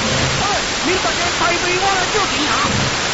哎，你大家带队我来叫警察。